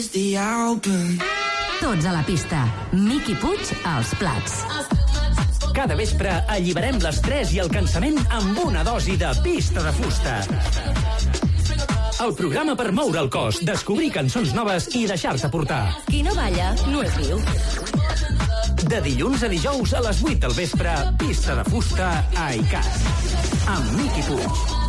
Tots a la pista. Miqui Puig als plats. Cada vespre alliberem l'estrès i el cansament amb una dosi de Pista de Fusta. El programa per moure el cos, descobrir cançons noves i deixar-te portar. Qui no balla, no és viu. De dilluns a dijous a les 8 del vespre, Pista de Fusta a ICAT. Amb Miqui Puig.